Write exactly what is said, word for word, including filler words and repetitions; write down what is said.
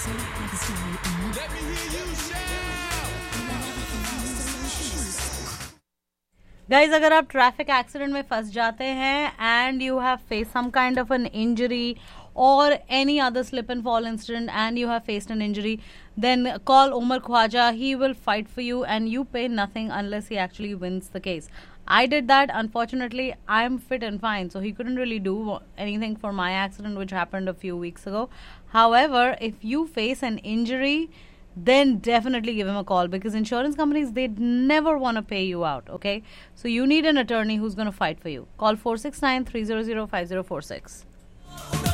Let me hear you shout. Guys, अगर आप traffic accident में फंस जाते हैं and you have face some kind of an injury or any other slip and fall incident and you have faced an injury, then call Omar Khwaja. He will fight for you and you pay nothing unless he actually wins the case. I did that. Unfortunately, I'm fit and fine, so he couldn't really do anything for my accident which happened a few weeks ago. However, if you face an injury, then definitely give him a call, because insurance companies, they never want to pay you out, okay? So you need an attorney who's going to fight for you. Call four six nine, three zero zero, five zero four six.